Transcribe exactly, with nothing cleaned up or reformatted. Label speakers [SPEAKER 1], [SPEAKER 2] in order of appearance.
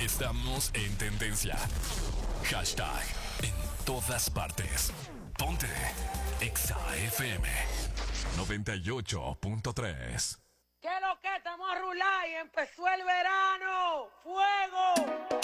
[SPEAKER 1] Estamos en tendencia. Hashtag en todas partes. Ponte Exa F M noventa y ocho punto tres.
[SPEAKER 2] ¿Qué es lo que estamos a rular y empezó el verano? ¡Fuego!